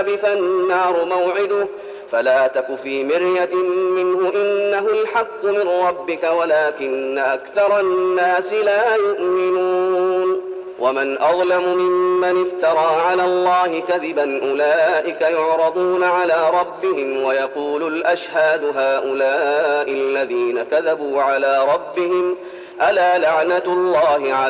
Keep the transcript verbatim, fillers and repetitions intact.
فالنار موعده فلا تك في مرية منه إنه الحق من ربك ولكن أكثر الناس لا يؤمنون ومن أظلم ممن افترى على الله كذبا أولئك يعرضون على ربهم ويقول الأشهاد هؤلاء الذين كذبوا على ربهم ألا لعنة الله عليهم